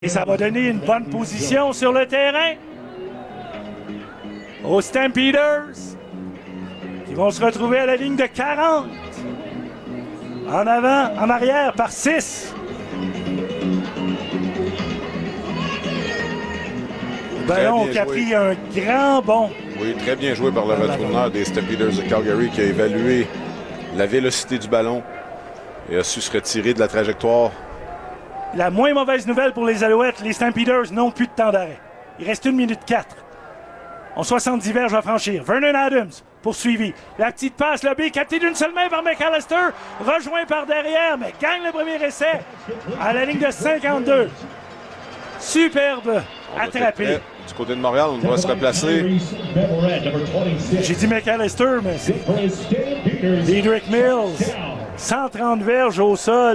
Et ça va donner une bonne position sur le terrain aux Stampeders qui vont se retrouver à la ligne de 40. En avant, en arrière par 6. Le ballon qui a pris un grand bond. Oui, très bien joué par le retourneur des Stampeders de Calgary qui a évalué la vélocité du ballon et a su se retirer de la trajectoire. La moins mauvaise nouvelle pour les Alouettes, les Stampeders n'ont plus de temps d'arrêt. Il reste 1 minute 4. On 70 verges à franchir. Vernon Adams poursuivi. La petite passe, le B, capté d'une seule main par McAllister, rejoint par derrière, mais gagne le premier essai à la ligne de 52. Superbe attrapé. Du côté de Montréal, on doit se replacer. J'ai dit McAllister, mais c'est Dedrick Mills. 130 verges au sol.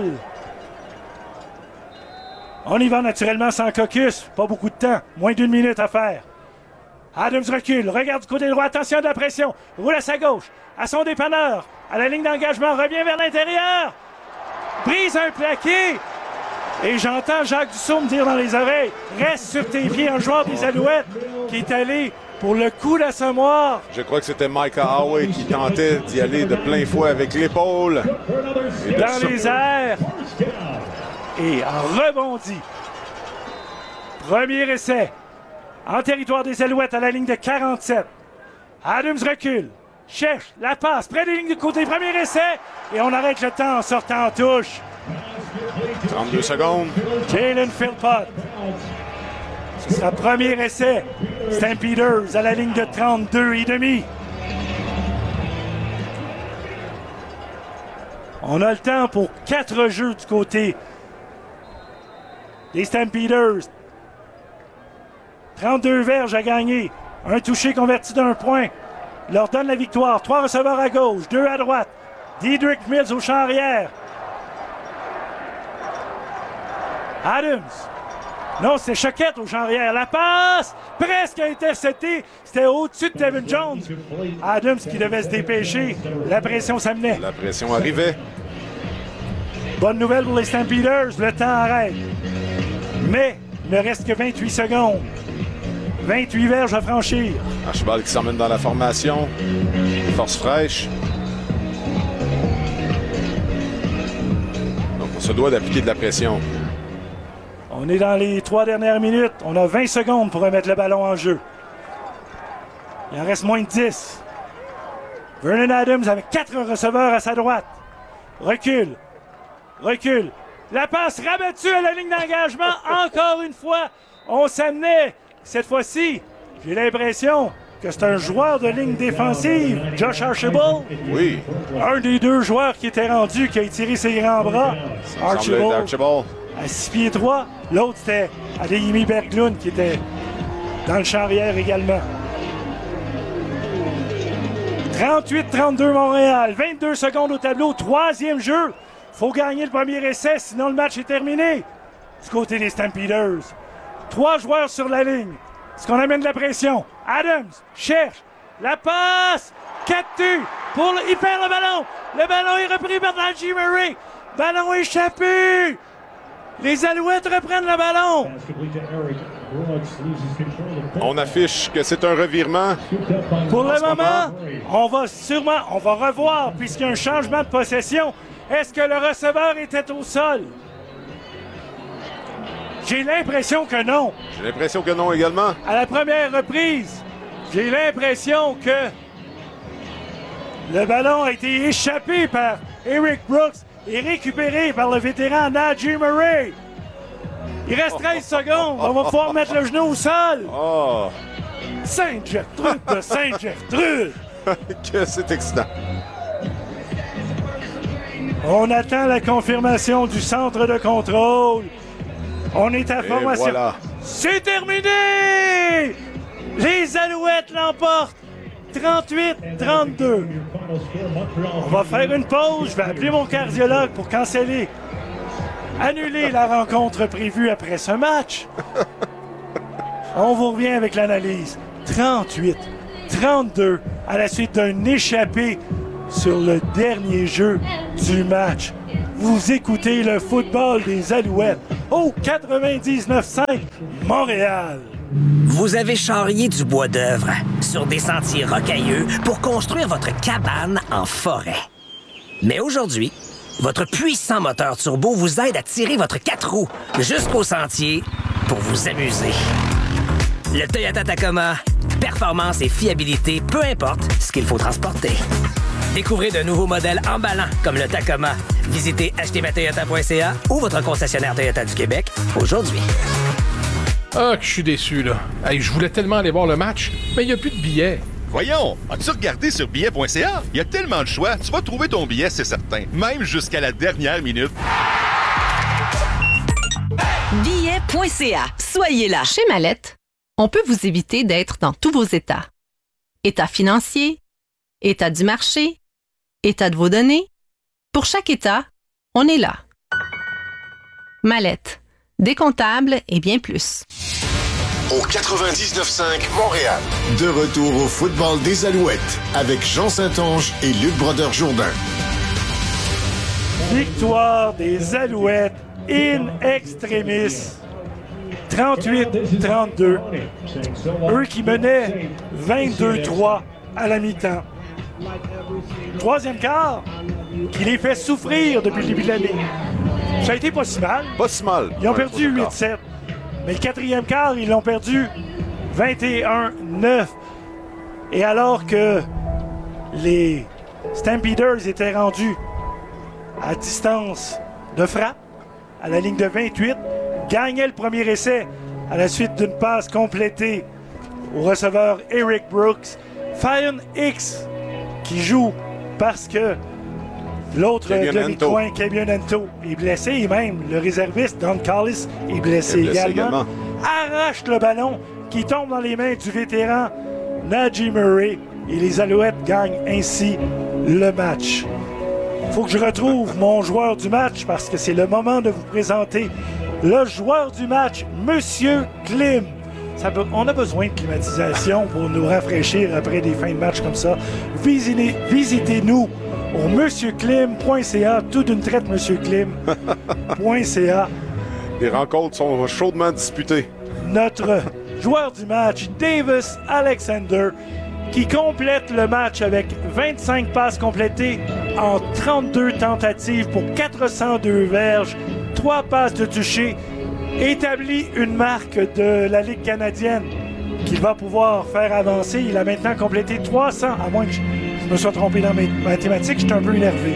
On y va naturellement sans caucus. Pas beaucoup de temps. Moins d'1 minute à faire. Adams recule. Regarde du côté droit. Attention de la pression. Roule à sa gauche. À son dépanneur. À la ligne d'engagement. Revient vers l'intérieur. Brise un plaqué. Et j'entends Jacques Dussault me dire dans les oreilles, reste sur tes pieds, un joueur des Alouettes qui est allé pour le coup d'assommoir. Je crois que c'était Micah Howey qui tentait d'y aller de plein fouet avec l'épaule. Dans les airs. Et en rebondit. Premier essai. En territoire des Alouettes à la ligne de 47. Adams recule. Cherche la passe. Près des lignes du côté. Premier essai. Et on arrête le temps en sortant en touche. 32 secondes. Jalen Philpott. Ce sera premier essai. Stampeders à la ligne de 32 et demi. On a le temps pour 4 jeux du côté des Stampeders. 32 verges à gagner. Un touché converti d'un point. Leur donne la victoire. 3 receveurs à gauche, 2 à droite. Dedrick Mills au champ arrière. Adams. Non, c'est Choquette au champ arrière. La passe, presque interceptée. C'était au-dessus de Devin Jones. Adams qui devait se dépêcher. La pression s'amenait. La pression arrivait. Bonne nouvelle pour les Stampeders. Le temps arrête. Mais il ne reste que 28 secondes. 28 verges à franchir. Archibald qui s'emmène dans la formation. Force fraîche. Donc on se doit d'appliquer de la pression. On est dans les 3 dernières minutes. On a 20 secondes pour remettre le ballon en jeu. Il en reste moins de 10. Vernon Adams avec 4 receveurs à sa droite. Recule. Recule. La passe rabattue à la ligne d'engagement. Encore une fois, on s'amenait. Cette fois-ci, j'ai l'impression que c'est un joueur de ligne défensive, Josh Archibald. Oui. Un des 2 joueurs qui était rendu, qui a étiré ses grands bras. Archibald. À 6 pieds 3. L'autre, c'était Adeyemi Berglund qui était dans le champ arrière également. 38-32 Montréal. 22 secondes au tableau. 3e jeu. Faut gagner le premier essai, sinon le match est terminé. Du côté des Stampeders. 3 joueurs sur la ligne. Est-ce qu'on amène de la pression? Adams cherche. La passe. Captu. Il perd le ballon. Le ballon est repris par Najee Murray. Ballon échappé. Les Alouettes reprennent le ballon. On affiche que c'est un revirement. Pour le moment, on va revoir puisqu'il y a un changement de possession. Est-ce que le receveur était au sol? J'ai l'impression que non. J'ai l'impression que non également. À la première reprise, j'ai l'impression que le ballon a été échappé par Eric Brooks et récupéré par le vétéran Najee Murray. Il reste 13 secondes. On va pouvoir mettre le genou au sol. Oh! Sainte-Gertrude de Sainte-Gertrude. Que c'est excitant. On attend la confirmation du centre de contrôle. On est à formation. Voilà. C'est terminé! Les Alouettes l'emportent. 38-32. On va faire une pause. Je vais appeler mon cardiologue pour annuler la rencontre prévue après ce match. On vous revient avec l'analyse. 38-32 à la suite d'un échappé sur le dernier jeu du match. Vous écoutez le football des Alouettes au 99.5 Montréal. Vous avez charrié du bois d'œuvre sur des sentiers rocailleux pour construire votre cabane en forêt. Mais aujourd'hui, votre puissant moteur turbo vous aide à tirer votre 4 roues jusqu'au sentier pour vous amuser. Le Toyota Tacoma, performance et fiabilité, peu importe ce qu'il faut transporter. Découvrez de nouveaux modèles emballants comme le Tacoma. Visitez achetezmatoyota.ca ou votre concessionnaire Toyota du Québec aujourd'hui. Ah, que je suis déçu, là. Hey, je voulais tellement aller voir le match, mais il n'y a plus de billets. Voyons, as-tu regardé sur billet.ca? Il y a tellement de choix, tu vas trouver ton billet, c'est certain. Même jusqu'à la dernière minute. Billet.ca. Soyez là. Chez Mallette, on peut vous éviter d'être dans tous vos états. État financier, état du marché, état de vos données. Pour chaque état, on est là. Mallette. Décomptable et bien plus. Au 99.5 Montréal. De retour au football des Alouettes avec Jean Saint-Onge et Luc Brodeur-Jourdain. Victoire des Alouettes in extremis. 38-32. Eux qui menaient 22-3 à la mi-temps. Troisième quart qui les fait souffrir depuis le début de l'année. Ça a été pas si mal. Pas si mal. Ils ont perdu 8-7. Mais le quatrième quart, ils l'ont perdu 21-9. Et alors que les Stampeders étaient rendus à distance de frappe, à la ligne de 28, gagnaient le premier essai à la suite d'une passe complétée au receveur Eric Brooks. Fionn Hicks qui joue parce que l'autre demi-coin, Kevion Ento, est blessé et même le réserviste Don Callis est blessé également. Arrache le ballon qui tombe dans les mains du vétéran Najee Murray et les Alouettes gagnent ainsi le match. Faut que je retrouve mon joueur du match parce que c'est le moment de vous présenter le joueur du match, Monsieur Klim. On a besoin de climatisation pour nous rafraîchir après des fins de match comme ça. Visitez-nous au monsieurclim.ca, tout d'une traite monsieurclim.ca. Les rencontres sont chaudement disputées. Notre joueur du match, Davis Alexander, qui complète le match avec 25 passes complétées en 32 tentatives pour 402 verges, 3 passes de toucher, établit une marque de la Ligue canadienne qu'il va pouvoir faire avancer. Il a maintenant complété 300, à moins que je me sois trompé dans mes mathématiques, je suis un peu énervé.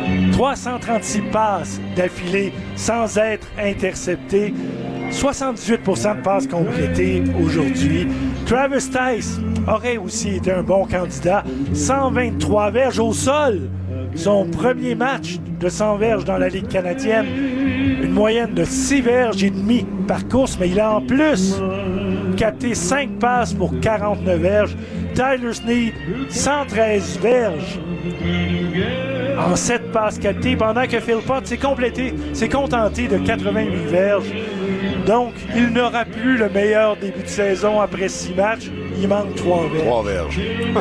336 passes d'affilée sans être intercepté. 78% de passes complétées aujourd'hui. Travis Tice aurait aussi été un bon candidat. 123 verges au sol. Son premier match de 100 verges dans la Ligue canadienne. Une moyenne de 6 verges et demi par course, mais il a en plus capté 5 passes pour 49 verges. Tyler Snead, 113 verges en 7 passes captées, pendant que Phil Potts s'est contenté de 88 verges. Donc, il n'aura plus le meilleur début de saison après 6 matchs. Il manque 3 verges. 3 verges.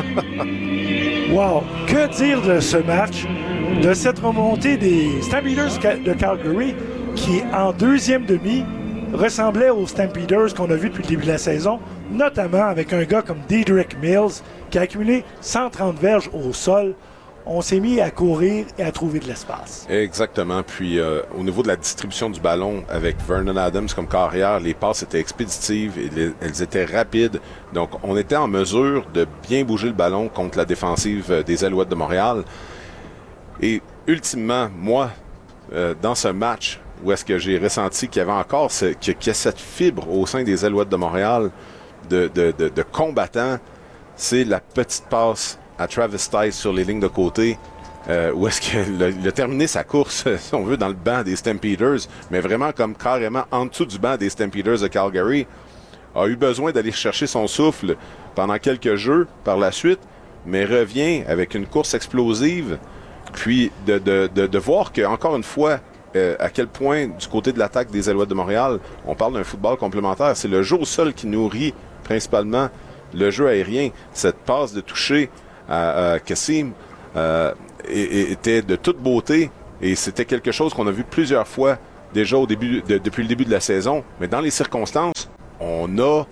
Wow! Que dire de ce match, de cette remontée des Stampeders de Calgary qui, en deuxième demi, ressemblait aux Stampeders qu'on a vus depuis le début de la saison, notamment avec un gars comme Dedrick Mills qui a accumulé 130 verges au sol. On s'est mis à courir et à trouver de l'espace. Exactement. Puis, au niveau de la distribution du ballon, avec Vernon Adams comme carrière, les passes étaient expéditives, et elles étaient rapides. Donc, on était en mesure de bien bouger le ballon contre la défensive des Alouettes de Montréal. Et, ultimement, moi, dans ce match, où est-ce que j'ai ressenti qu'il y avait encore qu'il y a cette fibre au sein des Alouettes de Montréal de combattants, c'est la petite passe à Travis Tice sur les lignes de côté, où est-ce qu'il a terminé sa course, si on veut, dans le banc des Stampeders, mais vraiment comme carrément en dessous du banc des Stampeders de Calgary, a eu besoin d'aller chercher son souffle pendant quelques jeux par la suite, mais revient avec une course explosive, puis de voir que, encore une fois, à quel point, du côté de l'attaque des Alouettes de Montréal, on parle d'un football complémentaire. C'est le jeu au sol qui nourrit principalement le jeu aérien. Cette passe de toucher à Kassim était de toute beauté et c'était quelque chose qu'on a vu plusieurs fois déjà depuis le début de la saison. Mais dans les circonstances, on a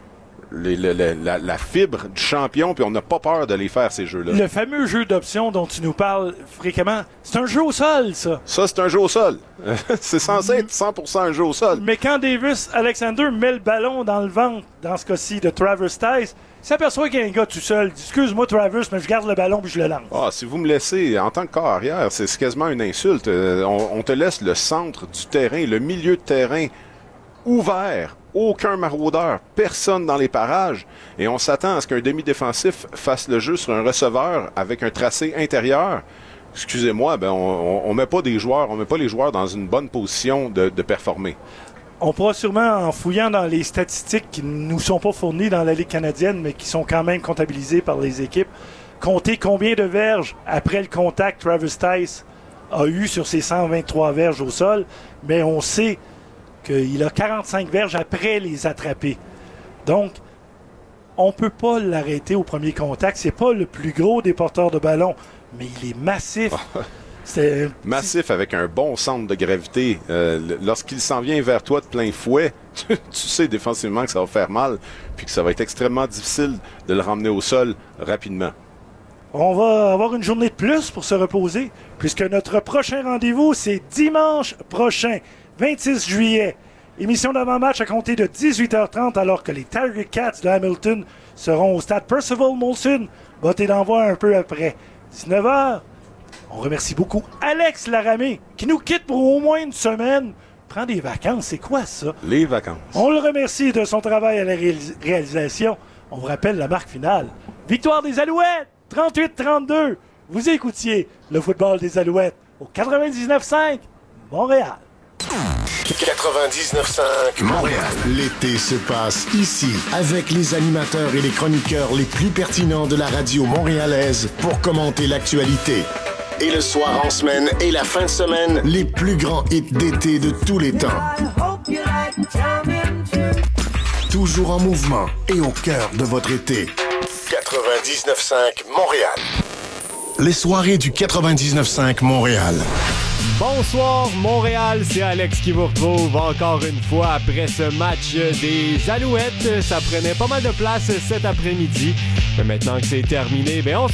la fibre du champion, puis on n'a pas peur de les faire, ces jeux-là. Le fameux jeu d'options dont tu nous parles fréquemment, c'est un jeu au sol, ça. Ça, c'est un jeu au sol. C'est censé être 100% un jeu au sol. Mais quand Davis Alexander met le ballon dans le ventre, dans ce cas-ci de Travis Tice, il s'aperçoit qu'il y a un gars tout seul. Excuse-moi, Travis, mais je garde le ballon puis je le lance. Ah, si vous me laissez, en tant que corps arrière, c'est quasiment une insulte. On te laisse le centre du terrain, le milieu de terrain ouvert. Aucun maraudeur, personne dans les parages. Et on s'attend à ce qu'un demi-défensif fasse le jeu sur un receveur avec un tracé intérieur. Excusez-moi, on met pas les joueurs dans une bonne position de performer. On pourra sûrement, en fouillant dans les statistiques qui ne nous sont pas fournies dans la Ligue canadienne, mais qui sont quand même comptabilisées par les équipes, compter combien de verges après le contact Travis Tice a eu sur ses 123 verges au sol. Mais on sait qu'il a 45 verges après les attraper. Donc, on ne peut pas l'arrêter au premier contact. C'est pas le plus gros des porteurs de ballon, mais il est massif. Massif avec un bon centre de gravité. Lorsqu'il s'en vient vers toi de plein fouet, tu sais défensivement que ça va faire mal, puis que ça va être extrêmement difficile de le ramener au sol rapidement. On va avoir une journée de plus pour se reposer, puisque notre prochain rendez-vous, c'est dimanche prochain. 26 juillet, émission d'avant-match à compter de 18h30 alors que les Tiger Cats de Hamilton seront au stade Percival Molson. Botté d'envoi un peu après. 19h, on remercie beaucoup Alex Laramé qui nous quitte pour au moins une semaine. Prend des vacances, c'est quoi ça? Les vacances. On le remercie de son travail à la réalisation. On vous rappelle la marque finale. Victoire des Alouettes, 38-32. Vous écoutiez le football des Alouettes au 99.5 Montréal. 99.5 Montréal. L'été se passe ici avec les animateurs et les chroniqueurs les plus pertinents de la radio montréalaise pour commenter l'actualité. Et le soir en semaine et la fin de semaine, les plus grands hits d'été de tous les temps. Toujours en mouvement et au cœur de votre été. 99.5 Montréal. Les soirées du 99.5 Montréal. Bonsoir Montréal, c'est Alex qui vous retrouve encore une fois après ce match des Alouettes. Ça prenait pas mal de place cet après-midi. Mais maintenant que c'est terminé, on